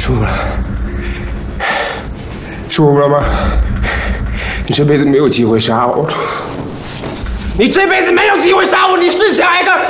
舒服了，舒服了吗？你这辈子没有机会杀我，你这辈子没有机会杀我，你是下一个